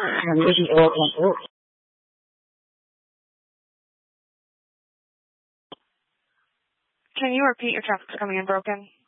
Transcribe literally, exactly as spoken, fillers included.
Maybe old one. Oh, Can you repeat your traffic's coming in broken?